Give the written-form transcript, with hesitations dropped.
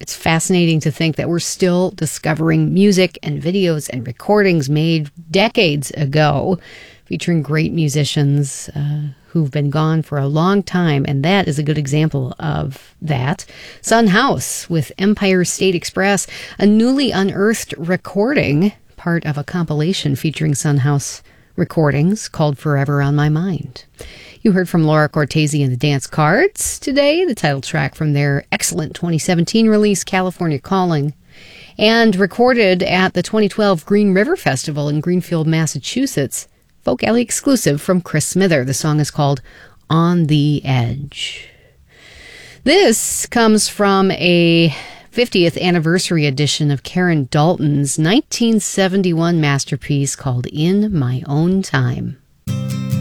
It's fascinating to think that we're still discovering music and videos and recordings made decades ago featuring great musicians who've been gone for a long time, and that is a good example of that. Son House with Empire State Express, a newly unearthed recording, part of a compilation featuring Son House recordings called Forever on My Mind. You heard from Laura Cortese and the Dance Cards today, the title track from their excellent 2017 release, California Calling, and recorded at the 2012 Green River Festival in Greenfield, Massachusetts. Folk Alley exclusive from Chris Smither. The song is called On the Edge. This comes from a 50th anniversary edition of Karen Dalton's 1971 masterpiece called In My Own Time.